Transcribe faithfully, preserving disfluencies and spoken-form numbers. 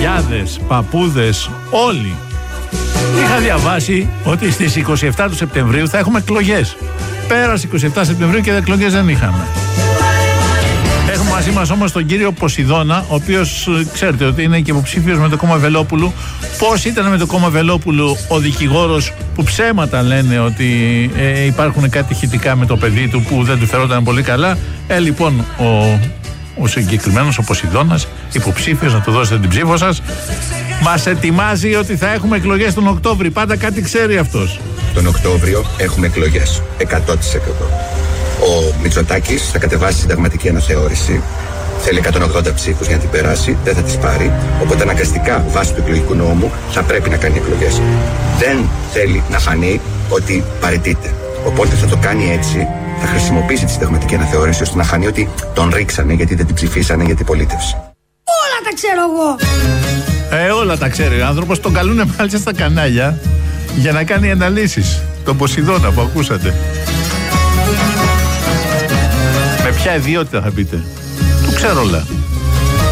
γιαγιάδες, παππούδες, όλοι. Είχα διαβάσει ότι στις είκοσι επτά του Σεπτεμβρίου θα έχουμε εκλογές. Πέρασε είκοσι επτά Σεπτεμβρίου και εκλογές δεν είχαμε. Έχουμε μαζί μας όμως τον κύριο Ποσειδώνα, ο οποίος ξέρετε ότι είναι και υποψήφιος με το κόμμα Βελόπουλου. Πώς ήταν με το κόμμα Βελόπουλου ο δικηγόρος που ψέματα λένε ότι ε, υπάρχουν κάτι ηχητικά με το παιδί του που δεν του φερόταν πολύ καλά. Ε, λοιπόν, ο, ο συγκεκριμένος, ο Ποσειδώνας, υποψήφιος, να του δώσετε την ψήφο σας, μας ετοιμάζει ότι θα έχουμε εκλογές τον Οκτώβρη. Πάντα κάτι ξέρει αυτός. Τον Οκτώβριο έχουμε εκλογές, εκατό τοις εκατό. Ο Μητσοτάκης θα κατεβάσει συνταγματική αναθεώρηση. Θέλει εκατόν ογδόντα ψήφους για να την περάσει, δεν θα τις πάρει. Οπότε αναγκαστικά βάσει του εκλογικού νόμου θα πρέπει να κάνει εκλογές. Δεν θέλει να φανεί ότι παραιτείται. Οπότε θα το κάνει έτσι, θα χρησιμοποιήσει τη συνταγματική αναθεώρηση ώστε να φανεί ότι τον ρίξανε γιατί δεν την ψηφίσανε για την πολίτευση. Όλα τα ξέρω εγώ! Ε, όλα τα ξέρει ο άνθρωπος. Τον καλούνε μάλιστα στα κανάλια για να κάνει αναλύσεις. Τον Ποσειδώνα που ακούσατε. Με ποια ιδιότητα θα πείτε? Το ξέρω όλα.